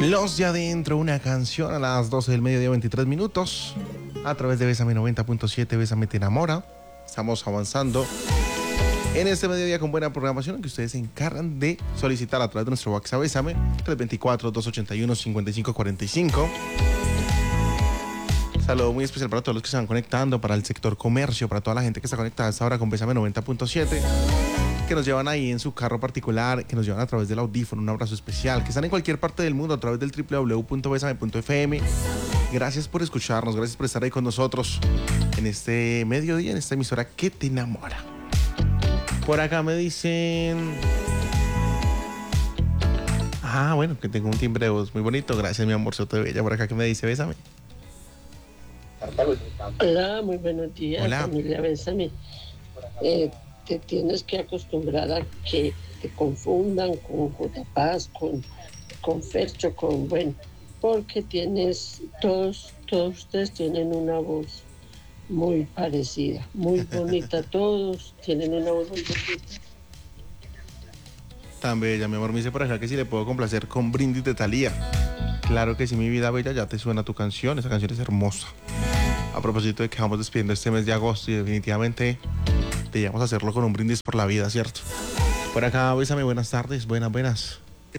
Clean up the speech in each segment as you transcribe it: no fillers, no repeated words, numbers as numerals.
Los de Adentro, una canción a las 12 del mediodía, 23 minutos, a través de Bésame 90.7, Bésame Te Enamora. Estamos avanzando en este mediodía con buena programación que ustedes se encargan de solicitar a través de nuestro WhatsApp Bésame 324-281-5545. Saludo muy especial para todos los que se van conectando, para el sector comercio, para toda la gente que está conectada a esta hora con Bésame 90.7, que nos llevan ahí en su carro particular, que nos llevan a través del audífono. Un abrazo especial, que están en cualquier parte del mundo a través del www.besame.fm. Gracias por escucharnos, gracias por estar ahí con nosotros en este mediodía, en esta emisora que te enamora. Por acá me dicen... bueno, que tengo un timbre de voz muy bonito. Gracias, mi amorzote de bella. Por acá que me dice, bésame. Hola, muy buenos días. Hola. Familia Bésame. Te tienes que acostumbrar a que te confundan con J. Paz, con Fercho, porque todos ustedes tienen una voz muy parecida, muy bonita. Todos tienen una voz muy bonita. Tan bella, mi amor. Me dice por acá que si le puedo complacer con Brindis de Thalía. Claro que sí, mi vida bella, ya te suena tu canción. Esa canción es hermosa. A propósito de que vamos despidiendo este mes de agosto y definitivamente debíamos hacerlo con un brindis por la vida, ¿cierto? Por acá, bésame, buenas tardes, buenas.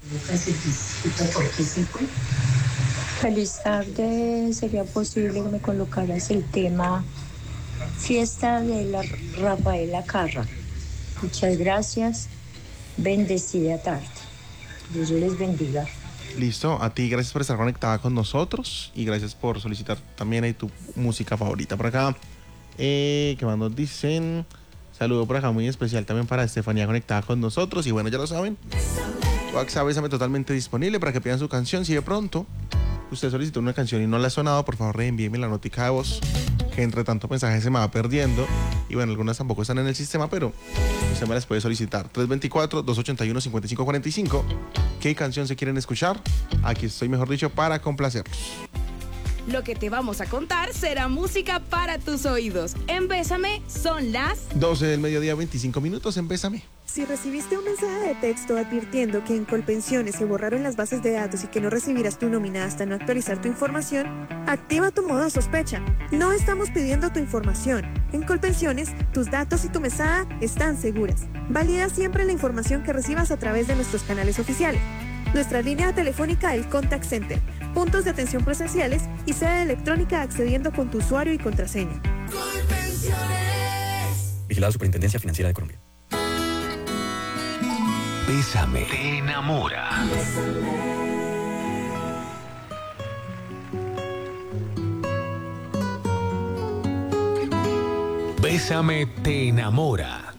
Feliz tarde, ¿sería posible que me colocaras el tema Fiesta de la Rafaela Carrà? Muchas gracias, bendecida tarde. Dios les bendiga. Listo, a ti gracias por estar conectada con nosotros y gracias por solicitar también ahí tu música favorita. Por acá, ¿qué más nos dicen? Saludo por acá muy especial también para Estefanía conectada con nosotros. Y bueno, ya lo saben, WhatsApp Bésame totalmente disponible para que pidan su canción. Si de pronto usted solicitó una canción y no la ha sonado, por favor reenvíeme la notica de voz, que entre tanto mensaje se me va perdiendo. Y bueno, algunas tampoco están en el sistema, pero usted me las puede solicitar. 324-281-5545. ¿Qué canción se quieren escuchar? Aquí estoy, mejor dicho, para complacerlos. Lo que te vamos a contar será música para tus oídos. En Bésame son las 12 del mediodía, 25 minutos en Bésame. Si recibiste un mensaje de texto advirtiendo que en Colpensiones se borraron las bases de datos y que no recibirás tu nómina hasta no actualizar tu información, activa tu modo sospecha. No estamos pidiendo tu información. En Colpensiones, tus datos y tu mesada están seguras. Valida siempre la información que recibas a través de nuestros canales oficiales. Nuestra línea telefónica, el Contact Center, puntos de atención presenciales y sede electrónica accediendo con tu usuario y contraseña. Vigilada Superintendencia Financiera de Colombia. Bésame te enamora. Bésame te enamora.